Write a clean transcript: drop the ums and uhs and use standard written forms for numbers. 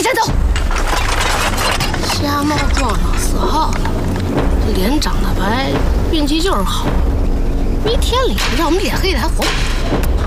站走！瞎猫撞上死耗子，这脸长得白，运气就是好。没天理，让我们脸黑的还活。